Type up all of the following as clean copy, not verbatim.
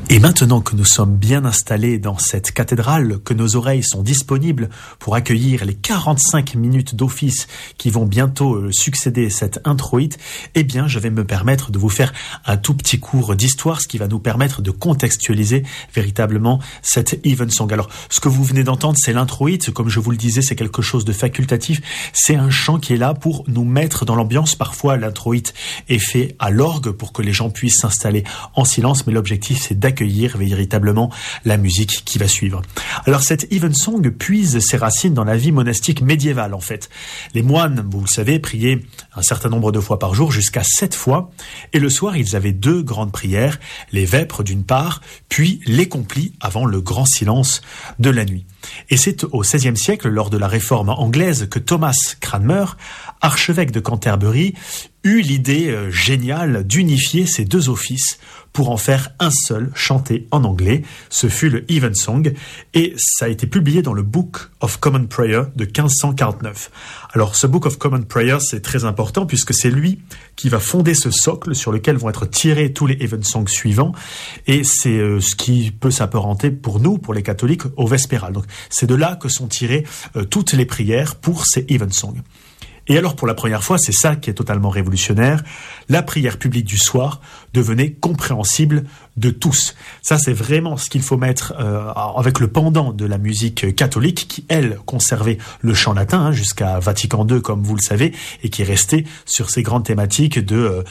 Et maintenant que nous sommes bien installés dans cette cathédrale, que nos oreilles sont disponibles pour accueillir les 45 minutes d'office qui vont bientôt succéder cette introïte, eh bien, je vais me permettre de vous faire un tout petit cours d'histoire, ce qui va nous permettre de contextualiser véritablement cette Evensong. Alors, ce que vous venez d'entendre, c'est l'introïte. Comme je vous le disais, c'est quelque chose de facultatif. C'est un chant qui est là pour nous mettre dans l'ambiance. Parfois, l'introïte est fait à l'orgue pour que les gens puissent s'installer en silence, mais l'objectif, c'est d'accueillir véritablement la musique qui va suivre. Alors cette Evensong puise ses racines dans la vie monastique médiévale en fait. Les moines, vous le savez, priaient un certain nombre de fois par jour, jusqu'à 7 fois, et le soir ils avaient 2 grandes prières, les vêpres d'une part, puis les complis avant le grand silence de la nuit. Et c'est au XVIe siècle, lors de la réforme anglaise, que Thomas Cranmer, archevêque de Canterbury, eut l'idée géniale d'unifier ces 2 offices pour en faire un seul, chanté en anglais. Ce fut le Evensong, et ça a été publié dans le Book of Common Prayer de 1549. Alors ce Book of Common Prayer, c'est très important puisque c'est lui qui va fonder ce socle sur lequel vont être tirés tous les Evensongs suivants, et c'est ce qui peut s'apparenter pour nous, pour les catholiques, au vespéral. Donc c'est de là que sont tirées toutes les prières pour ces Evensongs. Et alors, pour la première fois, c'est ça qui est totalement révolutionnaire, la prière publique du soir devenait compréhensible de tous. Ça, c'est vraiment ce qu'il faut mettre avec le pendant de la musique catholique qui, elle, conservait le chant latin jusqu'à Vatican II, comme vous le savez, et qui est resté sur ces grandes thématiques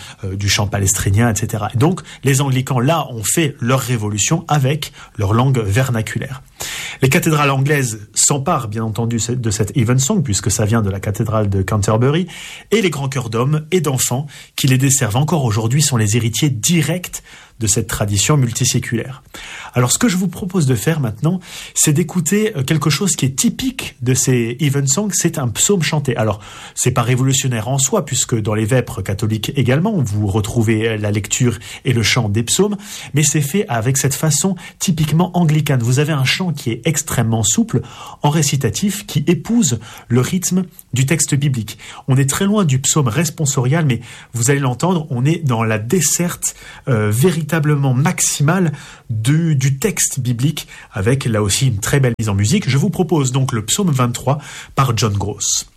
du chant palestrinien, etc. Et donc, les anglicans, là, ont fait leur révolution avec leur langue vernaculaire. Les cathédrales anglaises s'emparent, bien entendu, de cette Evensong, puisque ça vient de la cathédrale de Canterbury, et les grands chœurs d'hommes et d'enfants qui les desservent encore aujourd'hui sont les héritiers directs de cette tradition multiséculaire. Alors ce que je vous propose de faire maintenant, c'est d'écouter quelque chose qui est typique de ces Evensong, c'est un psaume chanté. Alors c'est pas révolutionnaire en soi, puisque dans les vêpres catholiques également, vous retrouvez la lecture et le chant des psaumes, mais c'est fait avec cette façon typiquement anglicane. Vous avez un chant qui est extrêmement souple, en récitatif, qui épouse le rythme du texte biblique. On est très loin du psaume responsorial, mais vous allez l'entendre, on est dans la desserte véritablement maximale du texte biblique, avec là aussi une très belle mise en musique. Je vous propose donc le psaume 23 par John Gross.